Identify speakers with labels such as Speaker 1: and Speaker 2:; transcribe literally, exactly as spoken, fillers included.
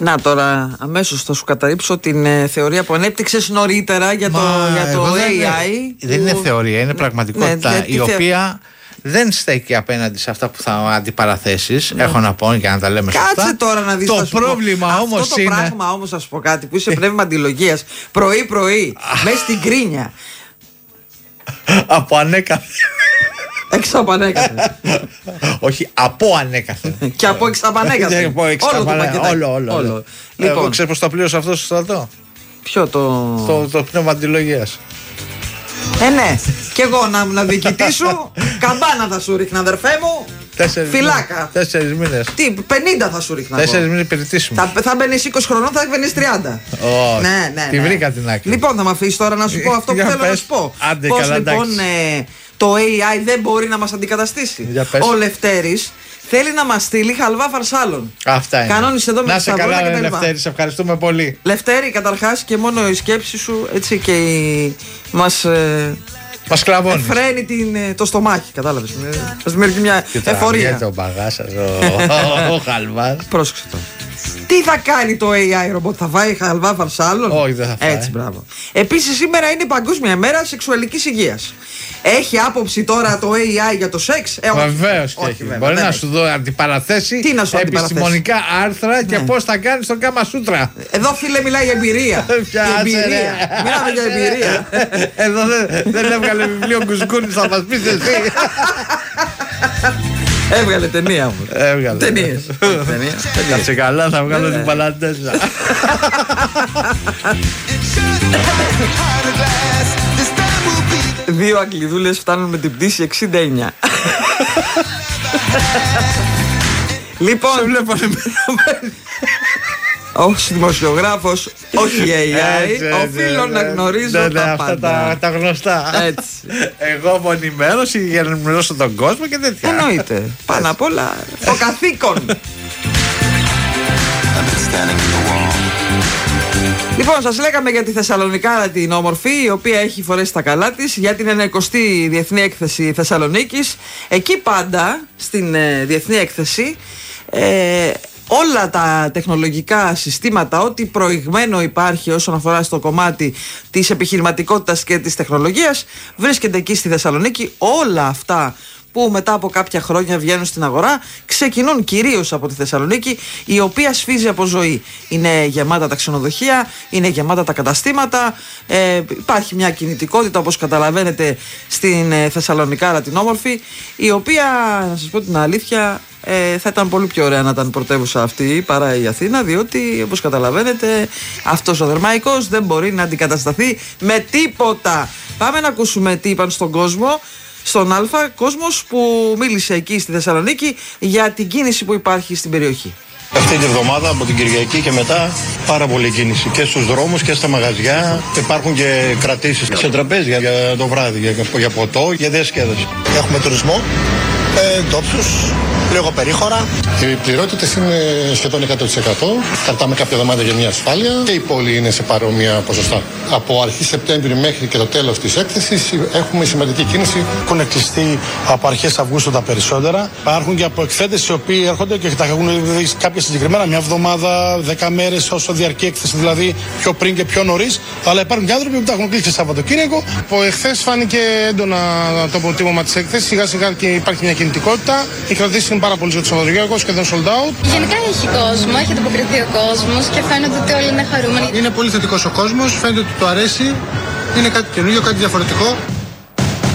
Speaker 1: Να τώρα αμέσως θα σου καταρρύψω την ε, θεωρία που ανέπτυξες νωρίτερα για το, για το έι άι.
Speaker 2: Δεν, δεν είναι θεωρία, είναι πραγματικότητα, ναι, ναι, η οποία δεν στέκει απέναντι σε αυτά που θα αντιπαραθέσεις. Ναι. Έχω να πω για να τα λέμε σωστά.
Speaker 1: Κάτσε τώρα να δεις.
Speaker 2: Το πρόβλημα όμως είναι.
Speaker 1: Αυτό το πράγμα όμως, θα σου πω κάτι, που είσαι πνεύμα αντιλογίας πρωί-πρωί, μέσα στην κρίνια.
Speaker 2: Από ανέκαθεν.
Speaker 1: Έξω από ανέκαθεν.
Speaker 2: Όχι, από ανέκαθεν.
Speaker 1: Και από εξαπανέκαθεν. Όλο το πακετάκι.
Speaker 2: Όλο, όλο. όλο. Λοιπόν, ξέρεις πως το πλήρωσε αυτό στο στρατό?
Speaker 1: Ποιο το.
Speaker 2: Το, το πνεύμα αντιλογίας.
Speaker 1: Ε, ναι. Κι εγώ να ήμουν διοικητή σου, καμπάνα θα σου ρίχνα, αδερφέ μου.
Speaker 2: Τέσσερις
Speaker 1: φυλάκα.
Speaker 2: Τέσσερις μήνες.
Speaker 1: Τι, πενήντα θα σου ρίχνα.
Speaker 2: Τέσσερις μήνες υπηρετήσιμο.
Speaker 1: Θα, θα μπαίνεις είκοσι χρονών, θα μπαίνεις τριάντα.
Speaker 2: Oh,
Speaker 1: ναι, ναι,
Speaker 2: τη
Speaker 1: ναι.
Speaker 2: βρήκα την άκρη.
Speaker 1: Λοιπόν, θα με αφήσεις τώρα να σου πω αυτό που θέλω να σου πω.
Speaker 2: Άντε,
Speaker 1: πώς
Speaker 2: καλά,
Speaker 1: λοιπόν ε, το έι άι δεν μπορεί να μας αντικαταστήσει.
Speaker 2: Ο
Speaker 1: Λευτέρης θέλει να μας στείλει χαλβά φαρσάλων.
Speaker 2: Αυτά είναι.
Speaker 1: Κανόνισε εδώ με
Speaker 2: να σε καλά, ρε Λευτέρη, σε ευχαριστούμε πολύ.
Speaker 1: Λευτέρη, καταρχάς και μόνο η σκέψη σου έτσι και η... μας. Ε,
Speaker 2: Μας κλαβώνει.
Speaker 1: Φρένει την, το στομάχι, κατάλαβες. Μας δημιουργεί μια εφορία.
Speaker 2: Και ο μπαγάσας, ο, ο χαλβάς.
Speaker 1: Πρόσεξε το. Τι θα κάνει το έι άι ρομπότ, θα φάει χαλβά φαρσάλων?
Speaker 2: Όχι, δεν θα φάει.
Speaker 1: Έτσι, μπράβο. Επίσης, σήμερα είναι Παγκόσμια Μέρα Σεξουαλικής Υγείας. Έχει άποψη τώρα το έι άι για το σεξ?
Speaker 2: Ε, Βεβαίως και έχει. Μπορεί να σου δω αντιπαραθέσει.
Speaker 1: Τι να σου
Speaker 2: επιστημονικά άρθρα και ναι. πώς θα κάνεις τον Κάμα Σούτρα.
Speaker 1: Εδώ, φίλε, μιλάει για εμπειρία.
Speaker 2: Για
Speaker 1: εμπειρία. Μιλάμε για εμπειρία.
Speaker 2: Εδώ δεν, δεν έβγαλε βιβλίο Κουσκούνης, θα μας πεις εσύ.
Speaker 1: Έβγαλε ταινία όμως.
Speaker 2: Έβγαλε.
Speaker 1: Ταινίες.
Speaker 2: Κάτσε καλά, θα βγάλω την παλαντέζα.
Speaker 1: Δύο αγγλιδούλες φτάνουν με την πτήση εξήντα εννιά. Λοιπόν,
Speaker 2: σε βλέπω
Speaker 1: ως δημοσιογράφος, όχι έι άι, οφείλω να γνωρίζω τα πάντα.
Speaker 2: Τα γνωστά.
Speaker 1: Έτσι.
Speaker 2: Εγώ από ενημέρωση για να ενημερώσω τον κόσμο και τέτοια.
Speaker 1: Εννοείται. Πάνω απ' όλα το καθήκον. Λοιπόν, σας λέγαμε για τη Θεσσαλονικάρα την όμορφη, η οποία έχει φορέσει τα καλά της για την ενενηκοστή Διεθνή Έκθεση Θεσσαλονίκης. Εκεί πάντα, στην ε, Διεθνή Έκθεση, ε, όλα τα τεχνολογικά συστήματα, ό,τι προηγμένο υπάρχει όσον αφορά στο κομμάτι της επιχειρηματικότητας και της τεχνολογίας, βρίσκεται εκεί στη Θεσσαλονίκη. Όλα αυτά που μετά από κάποια χρόνια βγαίνουν στην αγορά ξεκινούν κυρίως από τη Θεσσαλονίκη, η οποία σφίζει από ζωή. Είναι γεμάτα τα ξενοδοχεία, είναι γεμάτα τα καταστήματα, ε, υπάρχει μια κινητικότητα, όπως καταλαβαίνετε, στην ε, Θεσσαλονικάρα την όμορφη, η οποία, να σας πω την αλήθεια, ε, θα ήταν πολύ πιο ωραία να ήταν πρωτεύουσα αυτή παρά η Αθήνα, διότι όπως καταλαβαίνετε αυτός ο Δερμαϊκός δεν μπορεί να αντικατασταθεί με τίποτα. Πάμε να ακούσουμε τι είπαν στον κόσμο, στον Αλφα, κόσμος που μίλησε εκεί στη Θεσσαλονίκη για την κίνηση που υπάρχει στην περιοχή.
Speaker 3: Αυτή τη βδομάδα από την Κυριακή και μετά πάρα πολλή κίνηση και στους δρόμους και στα μαγαζιά. Υπάρχουν και κρατήσεις σε τραπέζια για το βράδυ, για, για ποτό, για διασκέδαση.
Speaker 4: Έχουμε τουρισμό, ε, ντόπιους, λίγο περίχωρα.
Speaker 5: Οι πληρότητες είναι σχεδόν εκατό τοις εκατό. Κρατάμε κάποια δωμάτια για μια ασφάλεια και η πόλη είναι σε παρόμοια ποσοστά. Από αρχή Σεπτέμβρη μέχρι και το τέλος της έκθεσης έχουμε σημαντική κίνηση.
Speaker 4: Έχουν κλειστεί από αρχές Αυγούστου τα περισσότερα. Υπάρχουν και από εκθέτες οι οποίοι έρχονται και τα έχουν δει κάποια συγκεκριμένα μια εβδομάδα, δέκα μέρες όσο διαρκεί έκθεση, δηλαδή πιο πριν και πιο νωρίς. Αλλά υπάρχουν και άνθρωποι που τα έχουν κλείσει Σαββατοκύριακο.
Speaker 6: Από εχθές φάνηκε έντονα το αποτύπωμα της έκθεσης. Σιγά σιγά και υπάρχει μια κινητικότητα. Οι κρατήσεις είναι πάρα πολύ στο Σαββατοκύριακο, σχεδόν sold out.
Speaker 7: Γενικά έχει κόσμο, έχει ανταποκριθεί ο κόσμος και φαίνεται ότι όλοι είναι χαρούμενοι.
Speaker 6: Είναι πολύ θετικός ο κόσμος, φαίνεται ότι του αρέσει. Είναι κάτι καινούργιο, κάτι διαφορετικό.